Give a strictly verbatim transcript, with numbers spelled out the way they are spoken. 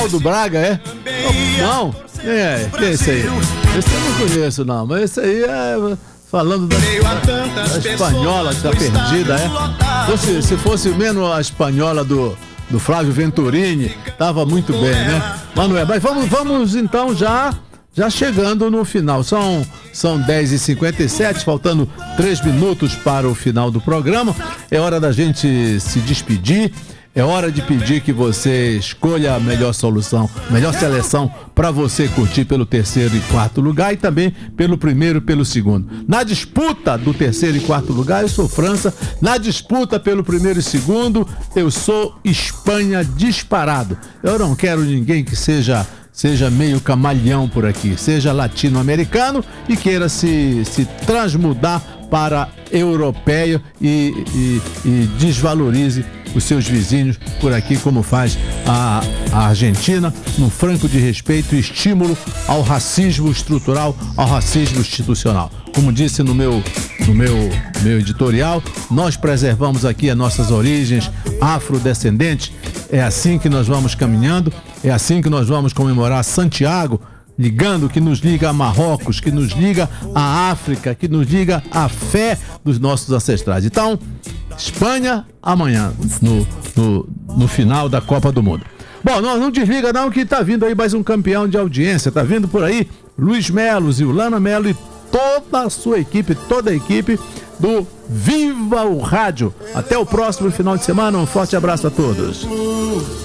do Braga, é? Não? É, que é esse aí? Esse eu não conheço, não, mas esse aí é falando da, da, da espanhola que tá perdida, é? Fosse, se fosse menos a espanhola do, do Flávio Venturini, tava muito bem, né? Mas não é. Mas vamos, vamos então já, já chegando no final. São, são dez e cinquenta e sete, faltando três minutos para o final do programa. É hora da gente se despedir. É hora de pedir que você escolha a melhor solução, melhor seleção para você curtir pelo terceiro e quarto lugar e também pelo primeiro e pelo segundo. Na disputa do terceiro e quarto lugar, eu sou França. Na disputa pelo primeiro e segundo, eu sou Espanha disparado. Eu não quero ninguém que seja... seja meio camaleão por aqui, seja latino-americano e queira se, se transmudar para europeia e, e, e desvalorize os seus vizinhos por aqui, como faz a, a Argentina, num franco de respeito e estímulo ao racismo estrutural, ao racismo institucional. Como disse no meu, no meu, meu editorial, nós preservamos aqui as nossas origens afrodescendentes. É assim que nós vamos caminhando, é assim que nós vamos comemorar Santiago, ligando, que nos liga a Marrocos, que nos liga à África, que nos liga à fé dos nossos ancestrais. Então, Espanha amanhã, no, no, no final da Copa do Mundo. Bom, não, não desliga não, que tá vindo aí mais um campeão de audiência, tá vindo por aí Luiz Melo, Zilana Melo e toda a sua equipe, toda a equipe do Viva o Rádio. Até o próximo final de semana, um forte abraço a todos.